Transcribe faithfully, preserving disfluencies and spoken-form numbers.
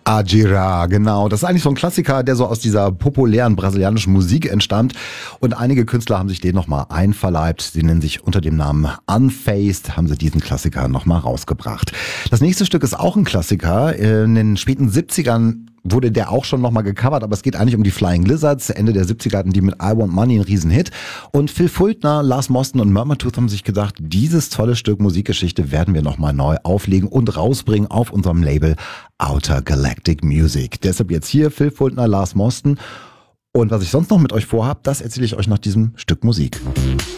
Ajira, genau. Das ist eigentlich so ein Klassiker, der so aus dieser populären brasilianischen Musik entstammt. Und einige Künstler haben sich den nochmal einverleibt. Sie nennen sich unter dem Namen Unfazed, haben sie diesen Klassiker nochmal rausgebracht. Das nächste Stück ist auch ein Klassiker. In den späten siebzigern wurde der auch schon nochmal gecovert, aber es geht eigentlich um die Flying Lizards. Ende der siebziger hatten die mit I Want Money einen Riesenhit. Und Phil Fultner, Lars Moston und Murmurtooth haben sich gedacht, dieses tolle Stück Musikgeschichte werden wir nochmal neu auflegen und rausbringen auf unserem Label Outer Galactic Music. Deshalb jetzt hier Phil Fultner, Lars Moston. Und was ich sonst noch mit euch vorhab, das erzähle ich euch nach diesem Stück Musik.